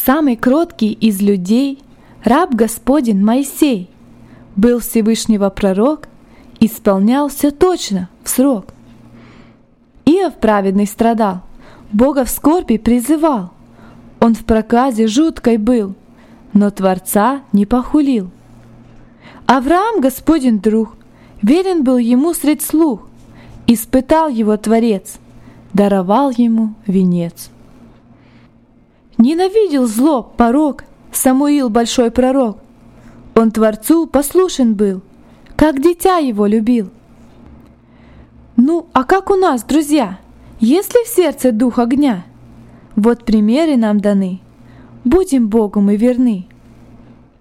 самый кроткий из людей, раб Господень Моисей, был Всевышнего пророк, исполнял все точно, в срок. Иов праведный страдал, Бога в скорби призывал. Он в проказе жуткой был, но Творца не похулил. Авраам Господень друг, верен был ему средь слух, испытал его Творец, даровал ему венец. Ненавидел зло, порок Самуил большой пророк. Он Творцу послушен был, как дитя его любил. Ну, а как у нас, друзья, есть ли в сердце дух огня? Вот примеры нам даны, будем Богу мы верны.